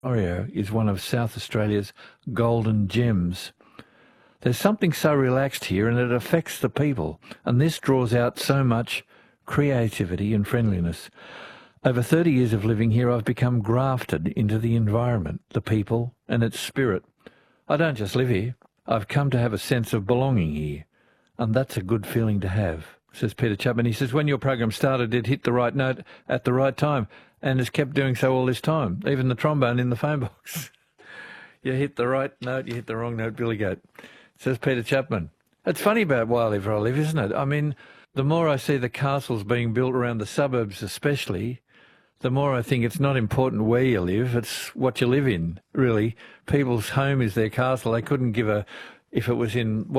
Oreo is one of South Australia's golden gems. There's something so relaxed here and it affects the people, and this draws out so much creativity and friendliness. Over 30 years of living here, I've become grafted into the environment, the people and its spirit. I don't just live here, I've come to have a sense of belonging here, and that's a good feeling to have, says Peter Chapman. He says, when your program started, it hit the right note at the right time and has kept doing so all this time, even the trombone in the phone box. You hit the right note, you hit the wrong note, Billy Goat, says Peter Chapman. It's funny about wherever I live, isn't it? I mean, the more I see the castles being built around the suburbs especially, the more I think it's not important where you live, it's what you live in, really. People's home is their castle. They couldn't give a, if it was in